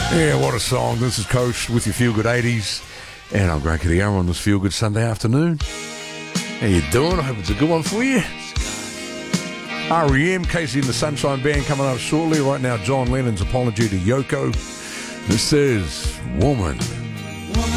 Yeah, what a song. This is Coach with your Feel Good 80s. And I'm Grant Kadiara on this Feel Good Sunday afternoon. How you doing? I hope it's a good one for you. R.E.M., Casey and the Sunshine Band coming up shortly. Right now, John Lennon's apology to Yoko. This is Woman.